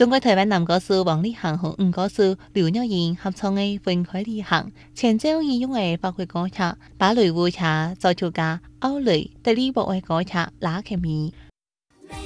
中國台灣男歌手王力宏和女歌手劉若英合唱嘅分開旅行，前奏以用嘅法國歌曲《芭蕾舞者》，作曲家奧雷德利沃嘅歌曲《拉克米》。